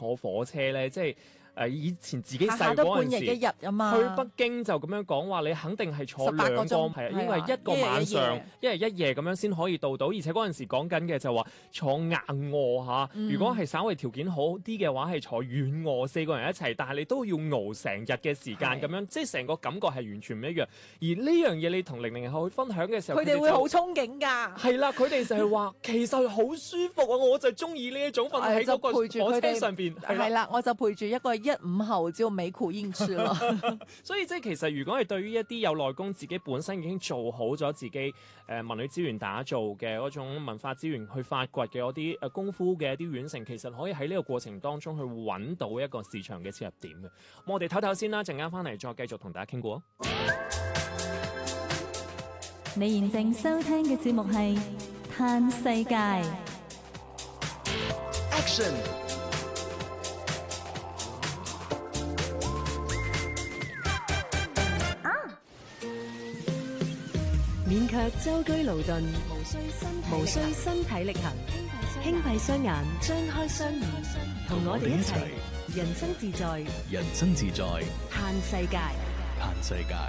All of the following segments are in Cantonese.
坐火車咧，即係。以前自己細下都半日嗰陣時， 一日啊嘛， 去北京就咁樣講話，你肯定係坐 18 2個， 個鐘係啊，因為一個晚上一一日一夜咁樣先可以到，而且嗰陣時講緊嘅就話坐硬卧嚇，如果係稍微條件好啲嘅話，係坐軟卧4個人一齊，但係你都要熬成日嘅時間咁樣，即係成個感覺係完全唔一樣。而呢樣嘢你同00後去分享嘅時候， 佢哋會好憧憬㗎。 係啦，佢哋就係話其實好舒服啊，我就中意呢一種瞓喺嗰個火車上邊。 係啦，我就陪住一個15後就美苦應吃咯。 所以即係其實如果係對於一啲有內功自己本身已經做好咗自己文旅資源打造嘅嗰種文化資源去發掘嘅嗰啲功夫嘅一啲縣城，其實可以喺呢個過程當中去揾到一個市場嘅切入點嘅。我哋唞唞先啦，陣間翻嚟再繼續同大家傾過。 你現正收聽嘅節目係《嘆世界》。 Action！ 免卻舟車勞頓，無需身體力行，輕閉雙眼，張開雙耳，同我哋一齊人生自在， 人生自在， 嘆世界， 嘆世界。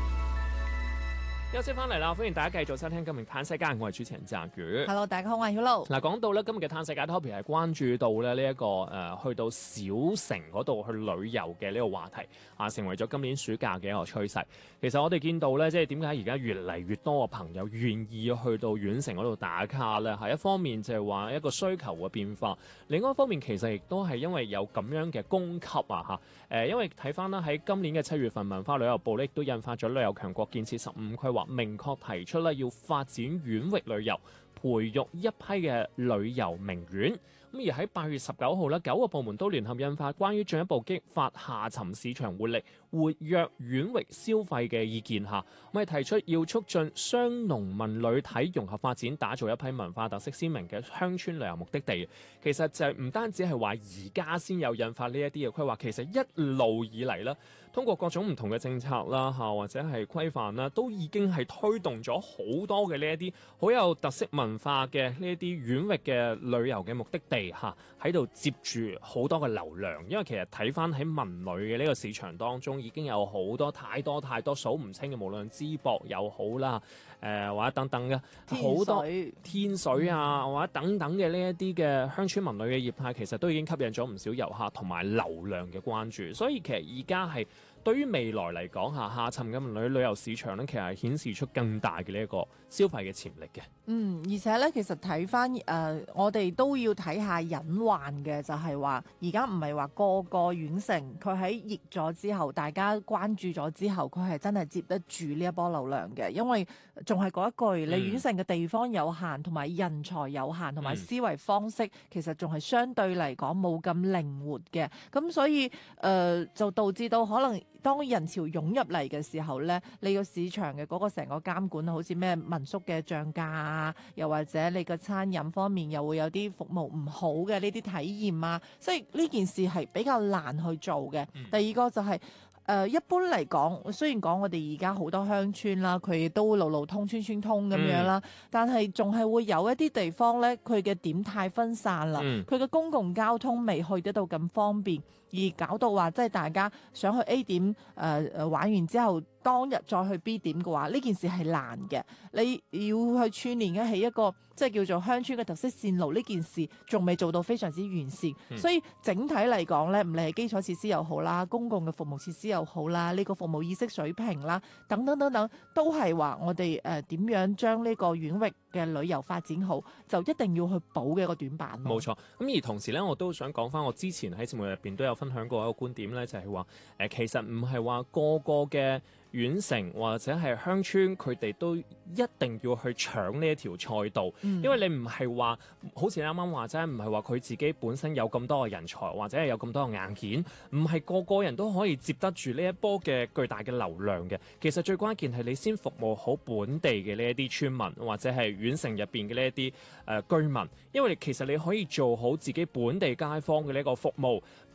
休息翻嚟啦，歡迎大家繼續收聽今日嘆世界，我係主持人澤宇。 Hello， 大家好，我係曉露。 嗱，講到咧今日嘅嘆世界 topic 係關注到咧呢一個去到小城嗰度去旅遊嘅呢個話題啊，成為咗今年暑假嘅一個趨勢。其實我哋見到咧，即係點解而家越嚟越多嘅朋友願意去到縣城嗰度打卡咧？係一方面就係話一個需求嘅變化，另外一方面其實亦都係因為有咁樣嘅供給啊嚇。因為睇翻啦，喺今年嘅7月份，文化旅遊部咧亦都印發咗旅遊強國建設15規劃，明確提出咧要發展縣域旅遊，培育一批嘅旅遊名縣。咁而喺8月19號咧，9個部門都聯合印發關於進一步激發下沉市場活力、活躍縣域消費嘅意見下，咁係提出要促進商農民旅體融合發展，打造一批文化特色鮮明嘅鄉村旅遊目的地。其實就係唔單止係話而家先有印發呢一啲嘅規劃，其實一路以嚟啦，通過各種唔同嘅政策啦嚇，或者係規範啦，都已經係推動咗好多嘅呢一啲好有特色文化嘅呢一啲縣域嘅旅遊嘅目的地嚇，喺度接住好多嘅流量。因為其實睇翻喺文旅嘅呢個市場當中，已經有好多太多數唔清嘅，無論淄博又好啦，或者等等嘅好多天水啊，或者等等嘅呢一啲嘅鄉村文旅嘅業態，其實都已經吸引咗唔少遊客同埋流量嘅關注。所以其實而家係對於未來嚟講下沉嘅文旅遊市場咧，其實係顯示出更大嘅呢一個消費嘅潛力嘅。 而且咧，其實睇翻我哋都要睇下隱患嘅，就係話而家唔係話個個縣城佢喺熱咗之後，大家關注咗之後，佢係真係接得住呢一波流量嘅，因為仲係嗰一句，你縣城嘅地方有限，同埋人才有限，同埋思維方式其實仲係相對嚟講冇咁靈活嘅，咁所以就導致到可能當人潮湧入嚟嘅時候咧，你個市場嘅嗰個成個監管，好似咩民宿嘅漲價啊，又或者你個餐飲方面又會有啲服務唔好嘅呢啲體驗啊，所以呢件事係比較難去做嘅。第二個就係一般嚟講，雖然講我哋而家好多鄉村啦，佢都路路通、村村通咁樣啦，但係仲係會有一啲地方咧，佢嘅點太分散啦，佢嘅公共交通未去得到咁方便，而搞到話即係大家想去 A 點玩完之後，當日再去 B 點嘅話，呢件事係難嘅。你要去串連起一個即係叫做鄉村嘅特色線路，呢件事仲未做到非常之完善。所以整體嚟講咧，唔理係基礎設施又好啦，公共嘅服務設施又好啦，呢個服務意識水平啦，等等等等，都係話我哋點樣將呢個縣域嘅旅遊發展好，就一定要去補嘅一個短板。 冇錯。咁而同時咧，我都想講翻，我之前喺節目入邊都有分享過一個觀點咧，就係話其實唔係話個個嘅縣城或者係鄉村，佢哋都一定要去搶呢一條賽道，因為你唔係話好似你啱啱話齋，唔係話佢自己本身有咁多嘅人才，或者係有咁多嘅硬件，唔係個個人都可以接得住呢一波嘅巨大嘅流量嘅。其實最關鍵係你先服務好本地嘅呢一啲村民，或者係縣城入邊嘅呢一啲居民，因為其實你可以做好自己本地街坊嘅呢個服務，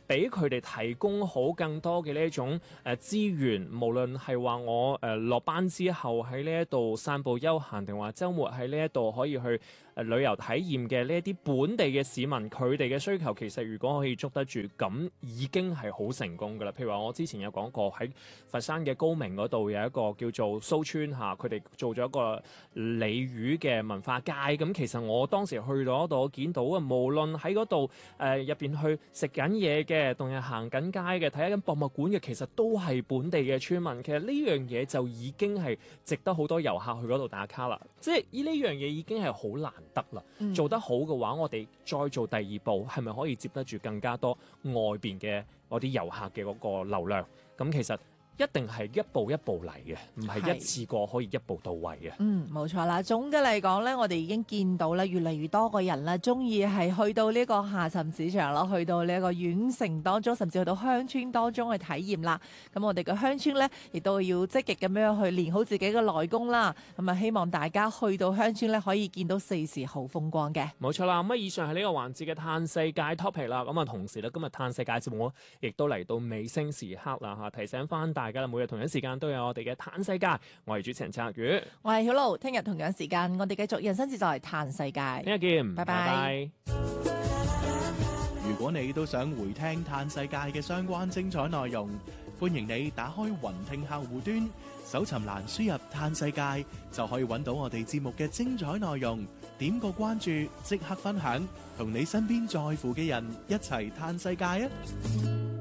俾佢哋提供好更多嘅呢一種資源，無論係話我落班之後喺呢一度散步休閒，定話週末喺呢一度可以去旅遊體驗嘅呢一啲本地嘅市民，佢哋嘅需求其實如果可以捉得住，咁已經係好成功㗎啦。譬如話我之前有講過喺佛山嘅高明嗰度有一個叫做蘇村嚇，佢哋做咗一個鯉魚嘅文化街。咁其實我當時去到嗰度，我見到啊，無論喺嗰度入邊去食緊嘢嘅，定係行緊街嘅，睇緊博物館嘅，其實都係本地嘅村民。其實呢樣嘢就已經係值得好多遊客去嗰度打卡啦。即係呢樣嘢已經係好難得啦。做得好嘅話，我哋再做第二步，係咪可以接得住更加多外邊嘅嗰啲遊客嘅嗰個流量？咁其實一定係一步一步嚟嘅，唔係一次過可以一步到位嘅。 冇錯啦。總嘅嚟講咧，我哋已經見到咧，越嚟越多個人咧，中意係去到呢個下沉市場咯，去到呢一個縣城當中，甚至去到鄉村當中去體驗啦。咁我哋嘅鄉村咧，亦都要積極咁樣去練好自己嘅內功啦。咁啊，希望大家去到鄉村咧，可以見到四時好風光嘅。 冇錯啦。咁以上係呢個環節嘅嘆世界 topic 啦。咁啊，同時咧，今日嘆世界節目亦都嚟到尾聲時刻啦嚇，提醒翻大家啦，每日同一時間都有我哋嘅嘆世界。我係主持人陳宇， 我係曉露。聽日同樣時間，我哋繼續人生自在嘆世界。 聽日見， 拜拜。 如果你都想回聽嘆世界嘅相關精彩內容，歡迎你打開雲聽客戶端，搜尋欄輸入嘆世界，就可以揾到我哋節目嘅精彩內容。點個關注，即刻分享，同你身邊在乎嘅人一齊嘆世界啊！